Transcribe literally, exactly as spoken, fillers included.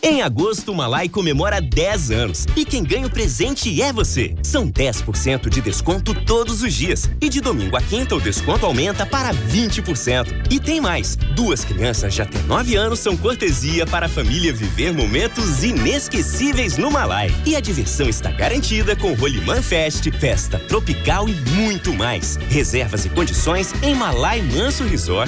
Em agosto, o Malai comemora dez anos e quem ganha o presente é você. São dez por cento de desconto todos os dias e de domingo a quinta o desconto aumenta para vinte por cento. E tem mais, duas crianças de até nove anos são cortesia para a família viver momentos inesquecíveis no Malai. E a diversão está garantida com Rolimã Fest, festa tropical e muito mais. Reservas e condições em malai manso resort